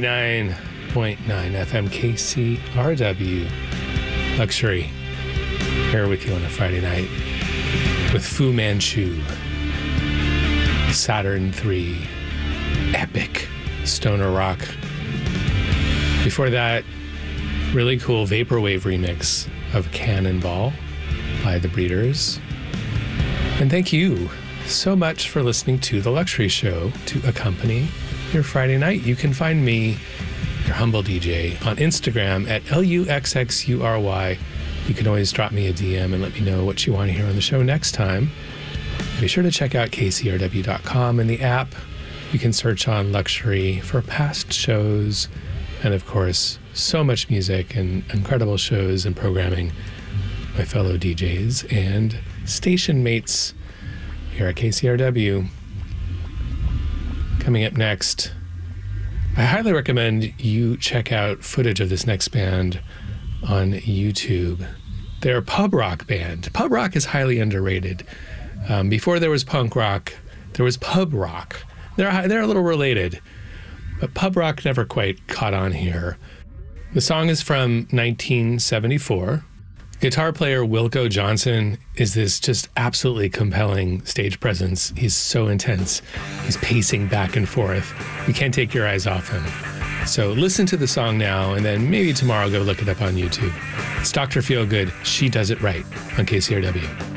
89.9 FM KCRW Luxury. Here with you on a Friday night with Fu Manchu, Saturn III, epic stoner rock. Before that, really cool vaporwave remix of Cannonball by The Breeders. And thank you so much for listening to The Luxury Show to accompany your Friday night. You can find me, your humble DJ, on Instagram at LUXXURY. You can always drop me a DM and let me know what you want to hear on the show next time. Be sure to check out kcrw.com and the app. You can search on Luxury for past shows and, of course, so much music and incredible shows and programming. My fellow DJs and station mates here at KCRW. Coming up next, I highly recommend you check out footage of this next band on YouTube. They're a pub rock band. Pub rock is highly underrated. Before there was punk rock, there was pub rock. They're a little related, but pub rock never quite caught on here. The song is from 1974. Guitar player Wilco Johnson is this just absolutely compelling stage presence. He's so intense. He's pacing back and forth. You can't take your eyes off him. So listen to the song now, and then maybe tomorrow go look it up on YouTube. It's Dr. Feelgood, She Does It Right on KCRW.